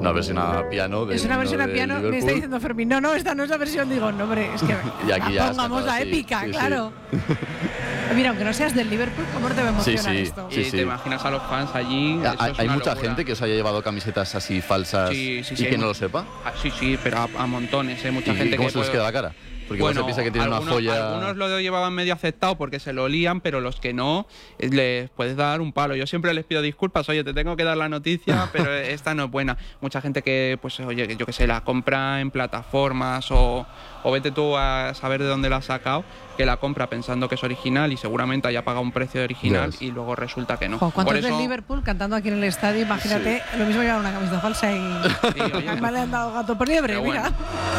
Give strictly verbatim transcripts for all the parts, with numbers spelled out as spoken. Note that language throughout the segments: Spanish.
Una versión a piano. Es una versión a piano, me está diciendo Fermín. No, no, esta no es la versión. Digo, no, hombre, es que y aquí la ya pongamos la sí, épica, sí, claro. Sí. Mira, aunque no seas del Liverpool, ¿cómo te va a emocionar sí, sí, esto? Sí, y sí. te imaginas a los fans allí. ¿Hay, hay mucha locura. gente que os haya llevado camisetas así falsas sí, sí, y sí, que no muy... lo sepa? Ah, sí, sí, pero a, a montones, ¿eh? Mucha ¿Y gente cómo que se les puede... queda la cara? Porque bueno, uno se piensa que tiene algunos, una joya. Algunos lo llevaban medio aceptado porque se lo olían, pero los que no, les puedes dar un palo. Yo siempre les pido disculpas, oye, te tengo que dar la noticia, pero esta no es buena. Mucha gente que, pues, oye, yo que sé, la compra en plataformas o, o vete tú a saber de dónde la has sacado, que la compra pensando que es original y seguramente haya pagado un precio de original yes. y luego resulta que no. Oh, ¿Cuántos del eso... Liverpool cantando aquí en el estadio? Imagínate, sí. Lo mismo llevar una camiseta falsa y sí, oye, me le han dado gato por liebre, mira. Bueno.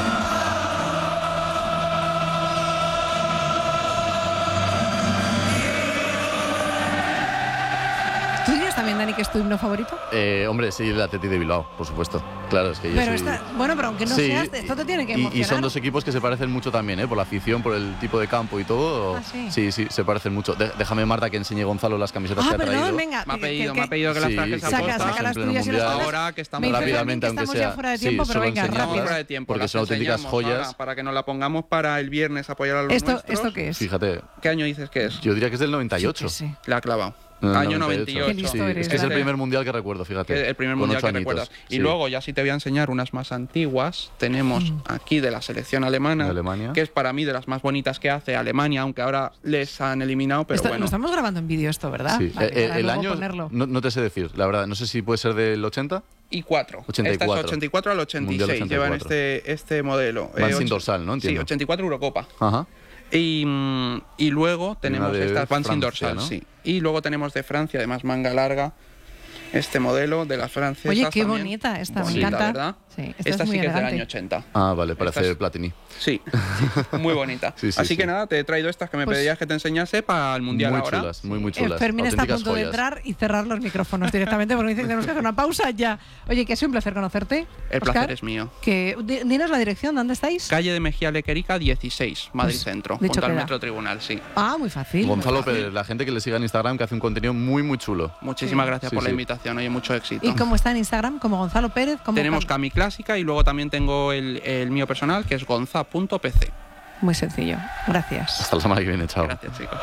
¿También, Dani, que es tu himno favorito? Eh, hombre, sí, el Atleti de Bilbao, por supuesto. Claro, es que yo pero soy... esta, bueno, pero aunque no sí, seas, esto te tiene que emocionar. Y, y son dos equipos que se parecen mucho también, ¿eh? Por la afición, por el tipo de campo y todo. ¿Ah, sí? Sí, sí, se parecen mucho. De, déjame, Marta, que enseñe Gonzalo las camisetas ah, que ha perdón, traído. venga. Me ha pedido, que, me ha pedido que, que sí, las trajes a saca, saca las tuyas y las ahora que estamos rápidamente, aunque estamos sea. ya fuera de tiempo, sí, pero venga, rápido. Fuera de tiempo, porque son auténticas joyas. Ahora, para que nos la pongamos para el viernes apoyar a los ¿Esto, nuestros. ¿Esto qué es? Fíjate. ¿Qué año dices que es? Yo diría que es del noventa y ocho. Sí, sí. La ha clavado. No, Año noventa y ocho. Sí, eres, es que es el ¿verdad? primer mundial que recuerdo, fíjate. El primer mundial que recuerdas. Y sí. luego, ya sí te voy a enseñar unas más antiguas. Tenemos mm. aquí de la selección alemana, de Alemania, que es para mí de las más bonitas que hace Alemania, aunque ahora les han eliminado, pero esto, bueno. Lo estamos grabando en vídeo esto, ¿verdad? Sí. Vale, eh, el año, no, no te sé decir, la verdad. No sé si puede ser del ochenta. Y cuatro. ochenta y cuatro. Esta es ochenta y cuatro al ochenta y seis. ochenta y cuatro. Llevan este, este modelo. Van eh, sin dorsal, ¿no? Entiendo. Sí, ochenta y cuatro Eurocopa. Ajá. Y, y luego tenemos estas van sin dorsal, ¿no? sí. Y luego tenemos de Francia, además manga larga, este modelo de las francesas. Oye, qué también. bonita esta, bonita, me encanta. ¿verdad? Sí, esta, esta es sí muy que elegante. es del año ochenta. Ah, vale, parece es... Platini. Sí, sí, muy bonita. sí, sí, Así sí. que nada, te he traído estas que me pues, pedías que te enseñase para el Mundial muy ahora. Chulas, muy, muy chulas. Eh, Fermín está a punto joyas. de entrar y cerrar los micrófonos directamente porque me dicen que tenemos que hacer una pausa ya. Oye, que ha sido un placer conocerte. El Oscar, placer es mío. Que, dinos la dirección, ¿dónde estáis? Calle de Mejía Lequerica dieciséis, Madrid pues, Centro, junto al Metro Tribunal, sí. Ah, muy fácil. Gonzalo muy fácil. Pérez, la gente que le siga en Instagram, que hace un contenido muy, muy chulo. Muchísimas sí. gracias sí, por sí. la invitación, oye, mucho éxito. ¿Y cómo está en Instagram? ¿Como Gonzalo Pérez? ¿Cómo Tenemos Cami Clásica y luego también tengo el, el mío personal, que es gonza punto p c. Muy sencillo. Gracias. Hasta la semana que viene, chao. Gracias, chicos.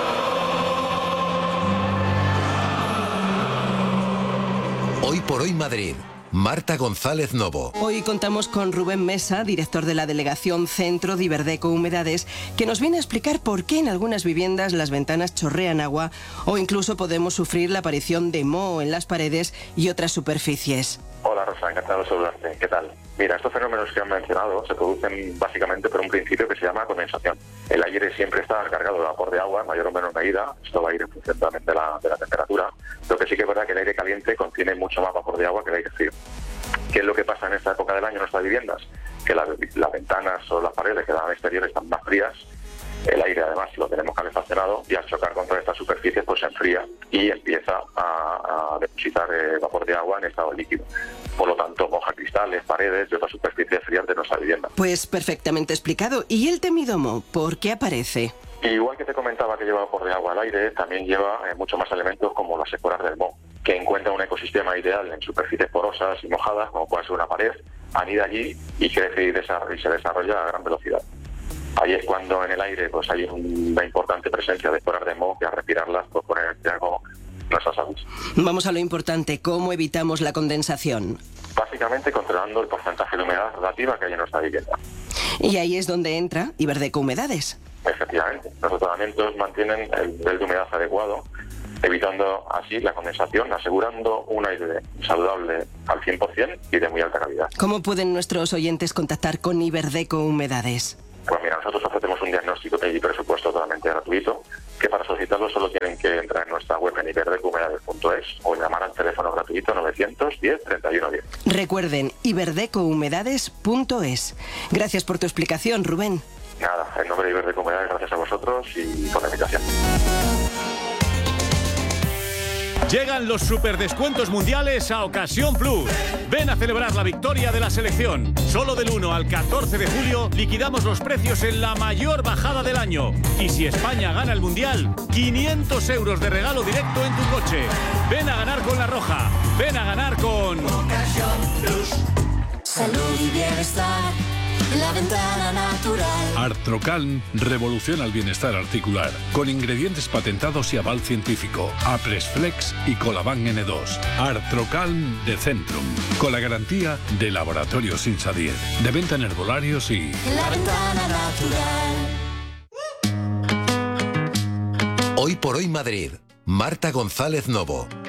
Hoy por hoy Madrid. Marta González Novo. Hoy contamos con Rubén Mesa, director de la delegación Centro de Iberdeco Humedades, que nos viene a explicar por qué en algunas viviendas las ventanas chorrean agua o incluso podemos sufrir la aparición de moho en las paredes y otras superficies. Hola Rosa, encantado de saludarte. ¿Qué tal? Mira, estos fenómenos que han mencionado se producen básicamente por un principio que se llama condensación. El aire siempre está cargado de vapor de agua en mayor o menor medida. Esto va a ir en función también de la, de la temperatura. Lo que sí que es verdad que el aire caliente contiene mucho más vapor de agua que el aire frío. ¿Qué es lo que pasa en esta época del año en nuestras viviendas? Que las, las ventanas o las paredes que dan al exterior están más frías. El aire, además, lo tenemos calefaccionado y al chocar contra estas superficies, pues se enfría y empieza a, a depositar eh, vapor de agua en estado líquido. Por lo tanto, moja cristales, paredes y otras superficies frías de nuestra vivienda. Pues perfectamente explicado. ¿Y el temido moho? ¿Por qué aparece? Igual que te comentaba que lleva vapor de agua al aire, también lleva eh, mucho más elementos como las esporas del moho, que encuentra un ecosistema ideal en superficies porosas y mojadas, como puede ser una pared, anida allí y crece y, desarrolla, y se desarrolla a gran velocidad. Ahí es cuando en el aire pues hay una importante presencia de esporas de moho que al respirarlas pues ponen en riesgo nuestra salud. Vamos a lo importante, ¿cómo evitamos la condensación? Básicamente controlando el porcentaje de humedad relativa que hay en nuestra vivienda. Y ahí es donde entra Iberdeco Humedades. Efectivamente, los tratamientos mantienen el nivel de humedad adecuado, evitando así la condensación, asegurando un aire saludable al cien por ciento y de muy alta calidad. ¿Cómo pueden nuestros oyentes contactar con Iberdeco Humedades? Pues mira, nosotros ofrecemos un diagnóstico y presupuesto totalmente gratuito, que para solicitarlo solo tienen que entrar en nuestra web en iberdeco humedades punto es o llamar al teléfono gratuito novecientos diez treinta y uno diez. Recuerden, iberdeco humedades punto es. Gracias por tu explicación, Rubén. Nada, en nombre de Iberdeco Humedades, gracias a vosotros y por la invitación. Llegan los superdescuentos mundiales a Ocasión Plus. Ven a celebrar la victoria de la selección. Solo del uno al catorce de julio liquidamos los precios en la mayor bajada del año. Y si España gana el mundial, quinientos euros de regalo directo en tu coche. Ven a ganar con La Roja. Ven a ganar con Ocasión Plus. salud y bienestar en la ventana natural. Artrocalm revoluciona el bienestar articular con ingredientes patentados y aval científico. Apresflex y Colaban N dos. Artrocalm de Centrum, con la garantía de Laboratorios Insadier. De venta en herbolarios y... En la ventana natural. Hoy por hoy Madrid. Marta González Novo.